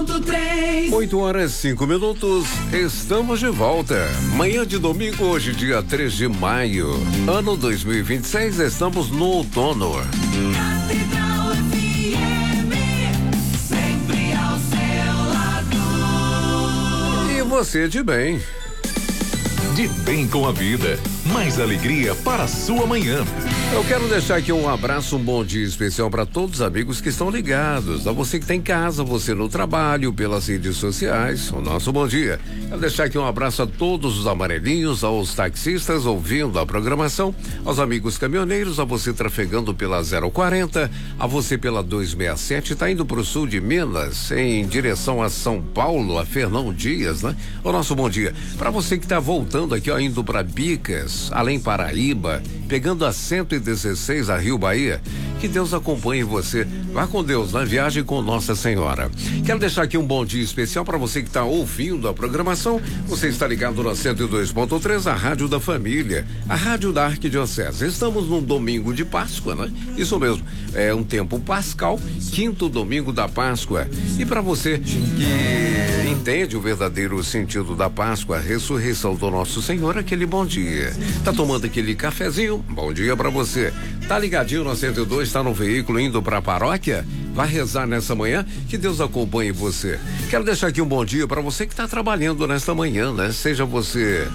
102.3. 8h05. Estamos de volta. Manhã de domingo, hoje, dia 3 de maio. Ano 2026, estamos no outono. Catedral FM, sempre ao seu lado. E você de bem. De bem com a vida. Mais alegria para a sua manhã. Eu quero deixar aqui um abraço, um bom dia especial para todos os amigos que estão ligados. A você que está em casa, você no trabalho, pelas redes sociais, o nosso bom dia. Quero deixar aqui um abraço a todos os amarelinhos, aos taxistas ouvindo a programação, aos amigos caminhoneiros, a você trafegando pela 040, a você pela 267, tá indo para o sul de Minas, em direção a São Paulo, a Fernão Dias, né? O nosso bom dia. Para você que está voltando aqui, ó, indo para Bicas, além Paraíba, pegando a 116 a Rio Bahia, que Deus acompanhe você. Vá com Deus na viagem com Nossa Senhora. Quero deixar aqui um bom dia especial para você que está ouvindo a programação. Você está ligado na 102.3, a Rádio da Família, a Rádio da Arquidiocese. Estamos num domingo de Páscoa, né? Isso mesmo, é um tempo pascal, quinto domingo da Páscoa. E para você que entende o verdadeiro sentido da Páscoa, a ressurreição do nosso Senhor, aquele bom dia. Tá tomando aquele cafezinho? Bom dia para você. Tá ligadinho na 102, tá no veículo indo pra paróquia? Vai rezar nessa manhã? Que Deus acompanhe você. Quero deixar aqui um bom dia para você que tá trabalhando nesta manhã, né? Seja você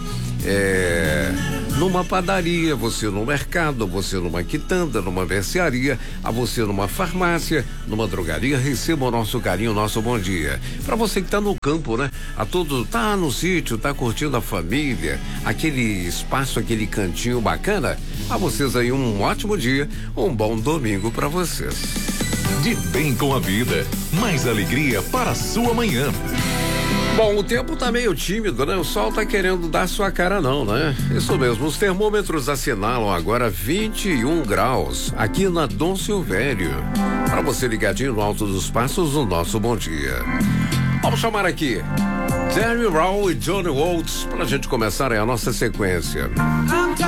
numa padaria, você no mercado, você numa quitanda, numa mercearia, a você numa farmácia, numa drogaria, receba o nosso carinho, o nosso bom dia. Para você que tá no campo, né? A todos, tá no sítio, tá curtindo a família, aquele espaço, aquele cantinho bacana, a vocês aí um ótimo dia, um bom domingo para vocês. De bem com a vida, mais alegria para a sua manhã. Bom, o tempo tá meio tímido, né? O sol tá querendo dar sua cara não, né? Isso mesmo, os termômetros assinalam agora 21 graus aqui na Dom Silvério. Para você ligadinho no Alto dos Passos, o nosso bom dia. Vamos chamar aqui Terry Raul e Johnny Waltz pra gente começar a nossa sequência.